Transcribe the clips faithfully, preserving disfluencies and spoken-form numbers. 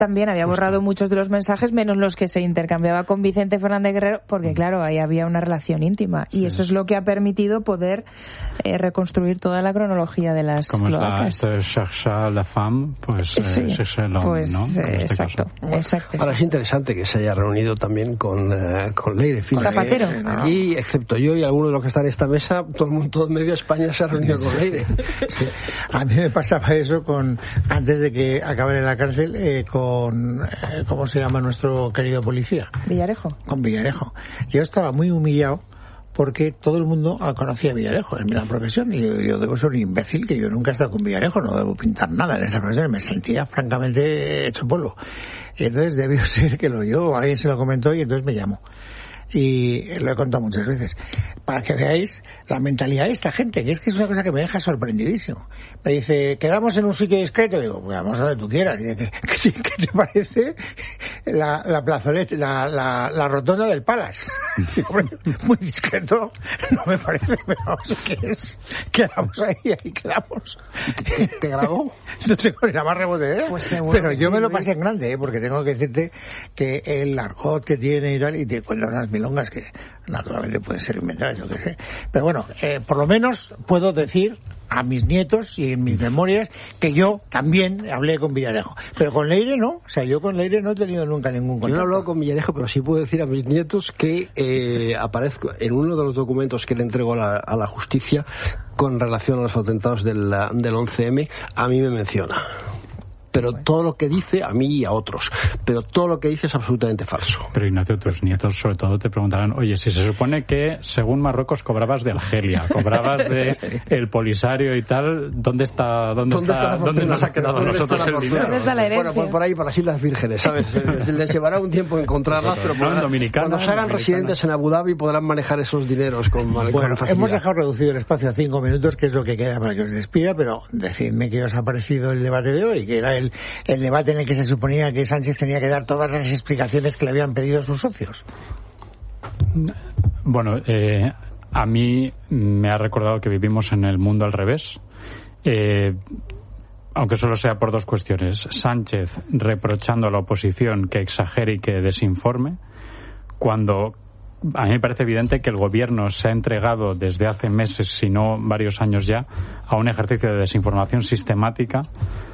también había borrado muchos de los mensajes, menos los que se intercambiaba con Vicente Fernández Guerrero, porque claro, ahí había una relación íntima. Sí. Y eso es lo que ha permitido poder eh, reconstruir toda la cronología de las Como cloacas. Es la, esto es Cherchez la femme, pues sí, eh, cherchez l'homme, pues, ¿no? Eh, este exacto, caso. exacto. Ahora es interesante que se haya reunido también con, uh, con Leire. Con Zapatero. Eh, aquí, excepto yo y algunos de los que están en esta mesa, todo el mundo, todo medio España se ha reunido con Leire. Sí. A mí me pasaba eso con antes de que acabara en la cárcel eh, con, eh, ¿cómo se llama nuestro querido policía? Villarejo. Con Villarejo. Yo estaba muy humillado porque todo el mundo conocía a Villarejo en la profesión y yo, yo debo ser un imbécil, que yo nunca he estado con Villarejo, no debo pintar nada en esta profesión, me sentía francamente hecho polvo. Y entonces debió ser que lo oyó, alguien se lo comentó y entonces me llamó. Y lo he contado muchas veces, para que veáis la mentalidad de esta gente, que es que es una cosa que me deja sorprendidísimo. Me dice, quedamos en un sitio discreto, digo, pues vamos a donde tú quieras. Y dice, ¿qué, qué te parece la, la plazoleta, la, la, la rotonda del Palace? Digo, muy discreto, no me parece, pero vamos, ¿qué es? Quedamos ahí, ahí quedamos. ¿Te, te grabó? No tengo ni la más remota idea, pues seguro, pero yo sí, me lo pasé en grande, ¿eh? Porque tengo que decirte que el argot que tiene y tal, y te cuentan unas milongas que naturalmente pueden ser inventadas, yo qué sé. Pero bueno, eh, por lo menos puedo decir a mis nietos y en mis memorias que yo también hablé con Villarejo. Pero con Leire no, o sea, yo con Leire no he tenido nunca ningún contacto. Yo no he hablado con Villarejo, pero sí puedo decir a mis nietos que eh, aparezco en uno de los documentos que le entrego a la, a la justicia con relación a los atentados del, del once eme, a mí me menciona. Pero todo lo que dice, a mí y a otros, pero todo lo que dice es absolutamente falso. Pero Ignacio, tus nietos sobre todo te preguntarán, oye, si se supone que según Marruecos cobrabas de Argelia, cobrabas de el Polisario y tal, ¿dónde está, dónde, ¿Dónde está, está dónde nos ha quedado a nosotros el dinero? ¿Dónde está la herencia? Bueno, pues por ahí, por las Islas Vírgenes, ¿sabes? Les, les llevará un tiempo encontrarlas, pero no, en Dominicana, cuando se hagan residentes en Abu Dhabi podrán manejar esos dineros con, bueno, con facilidad. Hemos dejado reducido el espacio a cinco minutos, que es lo que queda para que os despida, pero decidme qué os ha parecido el debate de hoy, que era el, el debate en el que se suponía que Sánchez tenía que dar todas las explicaciones que le habían pedido sus socios. Bueno, eh, a mí me ha recordado que vivimos en el mundo al revés, eh, aunque solo sea por dos cuestiones. Sánchez reprochando a la oposición que exagere y que desinforme, cuando a mí me parece evidente que el gobierno se ha entregado desde hace meses, si no varios años ya, a un ejercicio de desinformación sistemática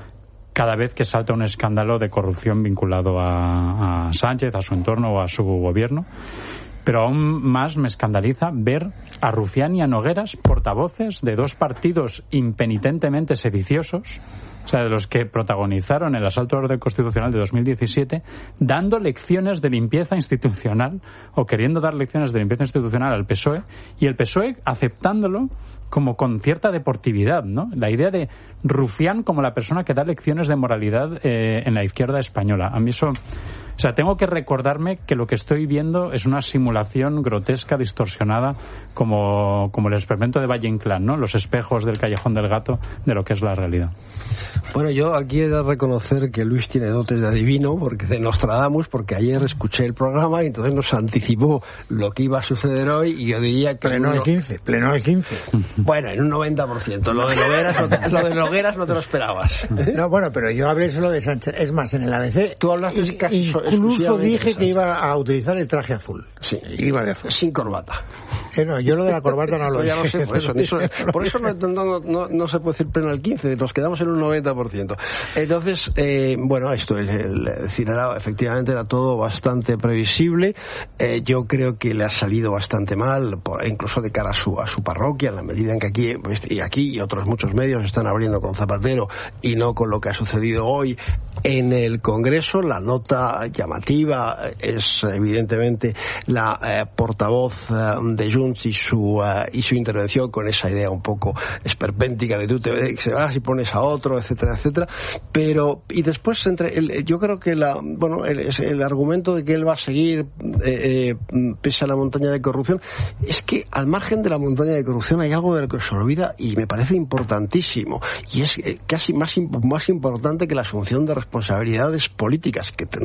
cada vez que salta un escándalo de corrupción vinculado a, a Sánchez, a su entorno o a su gobierno. Pero aún más me escandaliza ver a Rufián y a Nogueras, portavoces de dos partidos impenitentemente sediciosos, o sea, de los que protagonizaron el asalto al orden constitucional de dos mil diecisiete, dando lecciones de limpieza institucional o queriendo dar lecciones de limpieza institucional al P S O E, y el P S O E aceptándolo como con cierta deportividad, ¿no? La idea de Rufián como la persona que da lecciones de moralidad eh, en la izquierda española. A mí eso... O sea, tengo que recordarme que lo que estoy viendo es una simulación grotesca, distorsionada, como, como el experimento de Valle Inclán, ¿no? Los espejos del Callejón del Gato de lo que es la realidad. Bueno, yo aquí he de reconocer que Luis tiene dotes de adivino, porque de Nostradamus, porque ayer escuché el programa y entonces nos anticipó lo que iba a suceder hoy, y yo diría que... Pleno el quince, pleno el quince. Bueno, en un noventa por ciento. Lo de Nogueras no te, lo de Nogueras no te lo esperabas. No, bueno, pero yo hablé solo de Sánchez. Es más, en el A B C... Tú hablaste casi... Incluso dije que iba a utilizar el traje azul. Sí. Iba de azul. Sin corbata. Eh, no, yo lo de la corbata no lo ya dije. Lo sé, por eso, eso, por eso no, no, no, no se puede decir pleno al quince, nos quedamos en un noventa por ciento. Entonces, eh, bueno, esto es el, decir, era, efectivamente era todo bastante previsible. Eh, yo creo que le ha salido bastante mal, por, incluso de cara a su, a su parroquia, en la medida en que aquí, pues, y aquí y otros muchos medios están abriendo con Zapatero y no con lo que ha sucedido hoy en el Congreso. La nota llamativa es evidentemente la eh, portavoz eh, de Junts y su eh, y su intervención con esa idea un poco esperpéntica de tú te se vas y pones a otro, etcétera, etcétera. Pero y después entre el, yo creo que la bueno el, el argumento de que él va a seguir eh, eh, pese a la montaña de corrupción, es que al margen de la montaña de corrupción hay algo de lo que se olvida y me parece importantísimo, y es eh, casi más más importante que la asunción de responsabilidades políticas que tendría que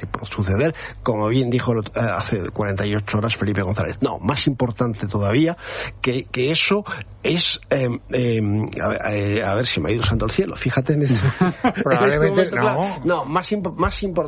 por suceder, como bien dijo hace cuarenta y ocho horas Felipe González. No, más importante todavía que, que eso es eh, eh, a, a ver si me ha ido santo al cielo, fíjate en este, probablemente en este momento, no claro, no más, imp, más importante